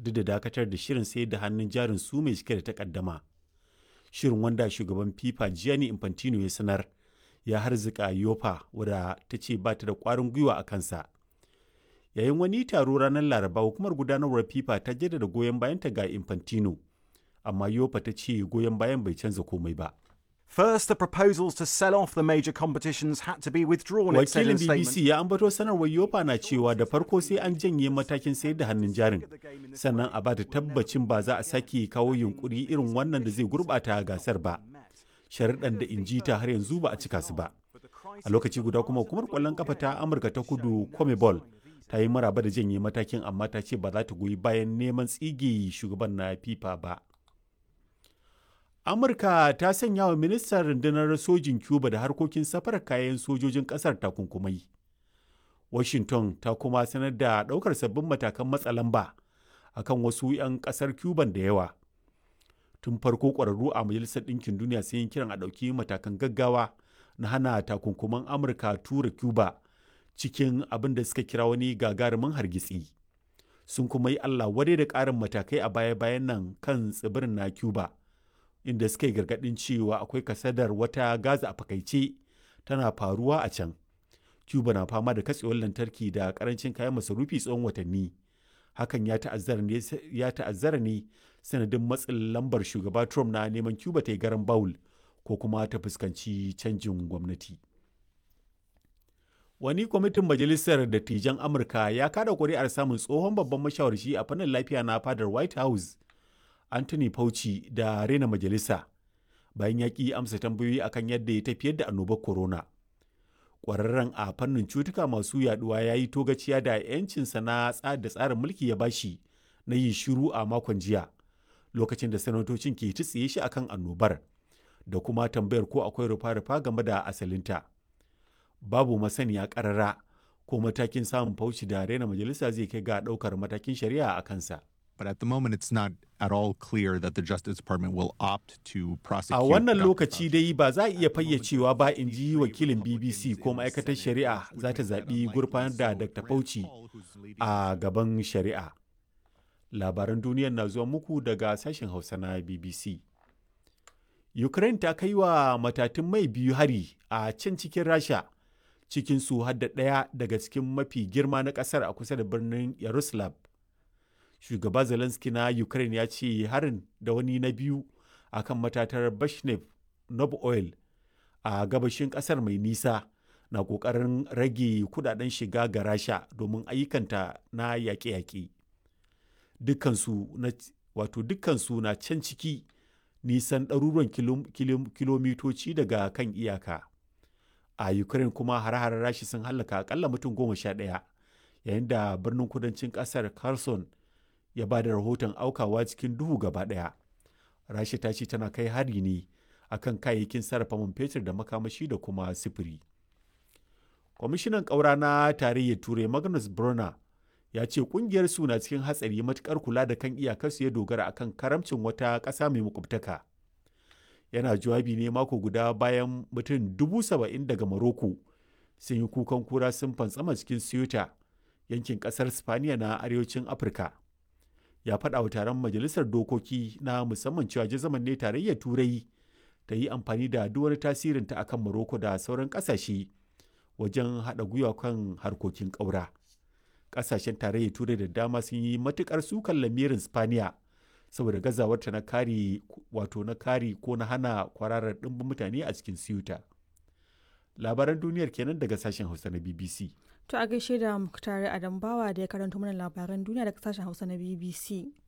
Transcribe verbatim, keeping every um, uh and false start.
duk da dakatar da shirin sayar da hannun jarin su mai cike da takaddama. Shirin wanda shugaban FIFA Gianni Infantino ya sanar ya harzika yofa wadda ta ce ba ta da ƙwarin gwiwa a kansa. Yayin wani taro ranar Laraba, hukumar gudanarwar FIFA ta jaddada goyon bayanta ga Infantino, amma yofa ta ce goyon bayan bai canza komai ba. First, the proposals to sell off the major competitions had to be withdrawn. It said in Wakilin a B B statement. C ya ambato sanarwar yofa na cewa da farko sai an janye matakin sayar da hannun jarin, sannan a ba da tabbacin ba za a sake kawo yunkuri irin wannan da zai gurɓata gasar ba. Sharuɗan da in ji ta har yanzu ba a cika su ba. A lokaci guda kuma hukumar ƙwallon kafa ta Amurka ta Kudu CONMEBOL ta yi maraba da janye matakin, amma ta ce ba za ta goyi bayan neman tsige shugaban na FIFA ba. Amurka ta sanya wa ministan rundunar sojin Cuba da harkokin safarar kayan sojojin ƙasar takunkumai. Washington ta kuma sanar da ɗaukar sabbin matakan matsa lamba a kan wasu 'yan ƙasar Cuban da yawa. Tun farko ƙwararru a Majalisar Ɗinkin Duniya sun yi kiran a ɗauki matakan gaggawa na hana takunkuman Amurka tura Cuba cikin abin da suka kira wani gagarumin hargitsi. Sun kuma yi Allah wadai da ƙarin matakai a baya-bayan nan kan tsibirin na Cuba, inda suka yi gargaɗin cewa akwai kasadar wata gaza a fakaice tana faruwa a can. Cuba na fama da katsewar lantarki da ƙarancin kayan masarufi tsawon watanni. Hakan ya ta'azzara ne sanadin matsin lambar shugaba Trump na neman Cuba ta yi garan bawul ko kuma ta fuskanci canjin gwamnati. Wani kwamitin Majalisar Dattijan Amurka ya kada ƙuri'ar samun tsohon babban mashawarci a fannin lafiya na fadar White House, Anthony Fauci, da rena majalisa bayan ya ƙi amsa tambayoyi akan yadda ya tafiyar da annobar corona. Ƙwararren a fannin cutuka masu yaduwa ya yi togaciya da 'yancinsa na da tsarin mulki ya bashi na yin shiru a makon jiya, lokacin da sanatocin ke tsiye shi akan annobar da kuma tambayar ko akwai rufa-rufa game da asalinta. Babu masaniya ƙarara ko matakin samun Fauci da rena majalisa zai kai ga ɗaukar matakin shari'a a kansa. But at the moment, it's not at all clear that the Justice Department will opt to prosecute. A wannan Doctor lokaci Fauci. dai ba za a iya fayyacewa ba, in ji wakilin B B C, ko ma'aikatar shari'a za ta zaɓi gurfanar da Doctor Fauci a gaban shari'a. Labaran duniyar na zuwa muku daga sashen Hausa na B B C. Ukraine ta kai wa matatun mai biyu hari a can cikin Rasha, cikin su hadda ɗaya daga cikin mafi girma na ƙasar a kusa da birnin Yaroslav. Shugaba Zelensky na Ukraine ya ce harin da wani na biyu a kan matatar Bashnev Nob Oil a gabashin ƙasar mai nisa na ƙoƙarin rage kudaden shiga ga Rasha domin ayyukanta na yaƙe-yaƙe. Dukkansu na wato dukkansu na can ciki nisan ɗaruruwan kilom- kilom- kilomitoci daga kan iyaka. A Ukraine kuma hare-haren Rashi sun hallaka akalla mutum goma sha ɗaya, yayin da birnin kudancin ƙasar Kherson ya ba da rahoton aukawa cikin duhu gaba ɗaya. Rasha ta ce tana kai hari ne akan kayayyakin sarrafa man fetur da makamashi da kuma sifiri. Kwamishinan ƙaura na tarayyar Turai Magnus Brunner ya ce ƙungiyar su na cikin hatsari matuƙar kula da kan iyakarsu ya dogara akan karamcin wata ƙasa mai makwabtaka. Yana jawabi ne mako guda bayan mutum dubu saba'in daga Morocco sun yi kukan kura sun fantsama cikin Ceuta, yankin ƙasar Spaniya na arewacin Afirka. Ya faɗa wa taron majalisar dokoki na musamman cewa jazaman ne tarayyar Turai ta yi amfani da duk wani tasirinta akan Morocco da sauran ƙasashe wajen haɗa gwiwa kan harkokin ƙaura. Ƙasashen tarayyar Turai da dama sun yi matuƙar sukan lamirin Spaniya saboda gazawarta na kare wato na kare ko na hana kwararar ɗimbin mutane a cikin Ceuta. Labaran duniyar kenan daga sashen Hausa na B B C. To a gaishe da Muktari Adambawa da ya karanto mana labaran duniya daga sashen Hausa na B B C.